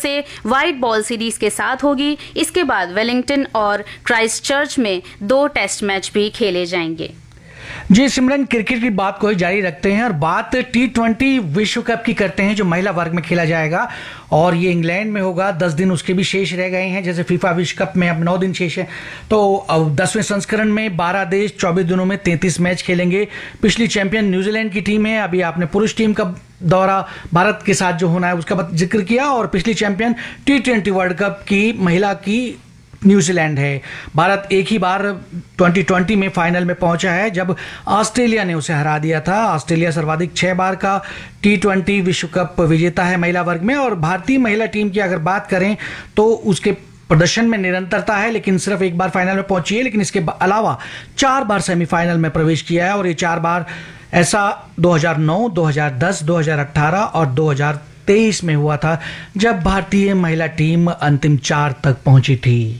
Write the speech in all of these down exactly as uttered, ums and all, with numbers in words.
से white ball series के साथ होगी। इसके बाद वेलिंगटन और क्राइस्टचर्च में दो टेस्ट मैच भी खेले जाएंगे। जी सिमरन, क्रिकेट की बात को जारी रखते हैं और बात टी ट्वेंटी विश्व कप की करते हैं जो महिला वर्ग में खेला जाएगा और ये इंग्लैंड में होगा। दस दिन उसके भी शेष रह गए हैं, जैसे फीफा विश्व कप में अब नौ दिन शेष है। तो दसवें संस्करण में बारह देश चौबीस दिनों में तैंतीस मैच खेलेंगे। पिछली चैंपियन न्यूजीलैंड की टीम है। अभी आपने पुरुष टीम का दौरा भारत के साथ जो होना है उसका जिक्र किया, और पिछली champion T twenty world cup की महिला की न्यूजीलैंड है। भारत एक ही बार ट्वेंटी ट्वेंटी में फाइनल में पहुंचा है जब ऑस्ट्रेलिया ने उसे हरा दिया था। ऑस्ट्रेलिया सर्वाधिक छह बार का टी ट्वेंटी विश्व कप विजेता है महिला वर्ग में। और भारतीय महिला टीम की अगर बात करें तो उसके प्रदर्शन में निरंतरता है, लेकिन सिर्फ एक बार फाइनल में पहुंची है, लेकिन इसके अलावा चार बार सेमीफाइनल में प्रवेश किया है। और ये चार बार ऐसा दो हज़ार नौ, दो हज़ार दस, दो हज़ार अठारह और दो हज़ार तेईस में हुआ था जब भारतीय महिला टीम अंतिम चार तक पहुंची थी।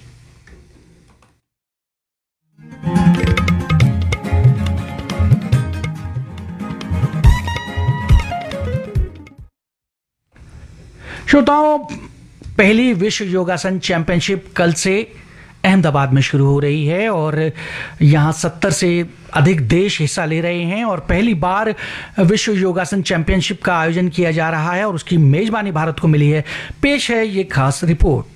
श्रोताओं, पहली विश्व योगासन चैंपियनशिप कल से अहमदाबाद में शुरू हो रही है और यहाँ सत्तर से अधिक देश हिस्सा ले रहे हैं और पहली बार विश्व योगासन चैंपियनशिप का आयोजन किया जा रहा है और उसकी मेजबानी भारत को मिली है। पेश है ये खास रिपोर्ट।